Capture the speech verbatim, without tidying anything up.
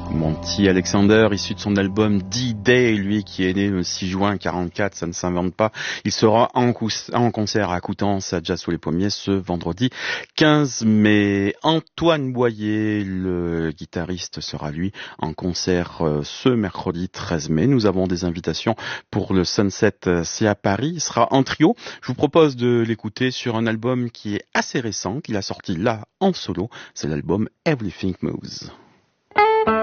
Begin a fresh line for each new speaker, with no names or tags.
Monty Alexander, issu de son album D-Day, lui qui est né le six juin quarante-quatre, ça ne s'invente pas. Il sera en, cous- en concert à Coutances, à Jazz sous les Pommiers, ce vendredi quinze mai. Antoine Boyer, le guitariste, sera lui en concert euh, ce mercredi treize mai. Nous avons des invitations pour le Sunset, euh, c'est à Paris. Il sera en trio. Je vous propose de l'écouter sur un album qui est assez récent, qu'il a sorti là en solo. C'est l'album Everything Moves.